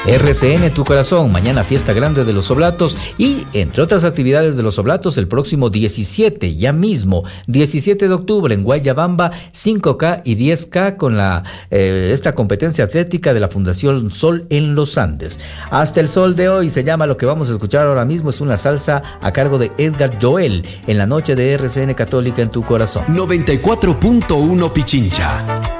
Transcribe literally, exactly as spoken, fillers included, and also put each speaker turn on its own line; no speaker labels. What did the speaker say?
R C N Tu Corazón, mañana fiesta grande de los Oblatos y entre otras actividades de los Oblatos el próximo diecisiete, ya mismo, diecisiete de octubre en Guayabamba, cinco K y diez K con la eh, esta competencia atlética de la Fundación Sol en los Andes. Hasta el sol de hoy se llama lo que vamos a escuchar ahora mismo, es una salsa a cargo de Edgar Joel en la noche de R C N Católica en Tu Corazón.
noventa y cuatro punto uno Pichincha.